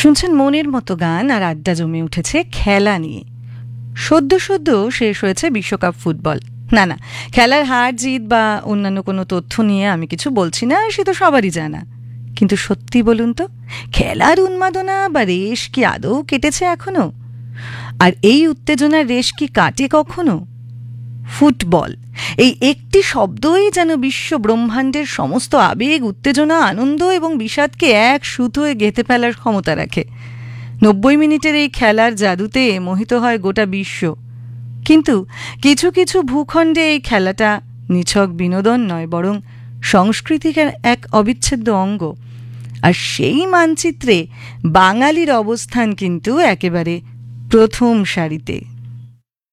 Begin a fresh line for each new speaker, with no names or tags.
শুনছেন মনের মতো গান, আর আড্ডা জমে উঠেছে খেলা নিয়ে। সদ্য সদ্য শেষ হয়েছে বিশ্বকাপ ফুটবল। না, খেলার হার জিত বা অন্যান্য কোনো তথ্য নিয়ে আমি কিছু বলছি না, সে তো সবারই জানা। কিন্তু সত্যি বলুন তো, খেলার উন্মাদনা বা রেশ কি আদৌ কেটেছে এখনো? আর এই উত্তেজনার রেশ কি কাটে কখনো? ফুটবল, এই একটি শব্দই যেন বিশ্ব ব্রহ্মাণ্ডের সমস্ত আবেগ, উত্তেজনা, আনন্দ এবং বিষাদকে এক সুতোয় গেঁথে ফেলার ক্ষমতা রাখে। 90 মিনিটের এই খেলার জাদুতে মোহিত হয় গোটা বিশ্ব। কিন্তু কিছু কিছু ভূখণ্ডে এই খেলাটা নিছক বিনোদন নয়, বরং সংস্কৃতির এক অবিচ্ছেদ্য অঙ্গ। আর সেই মানচিত্রে বাঙালির অবস্থান কিন্তু একেবারে প্রথম সারিতে।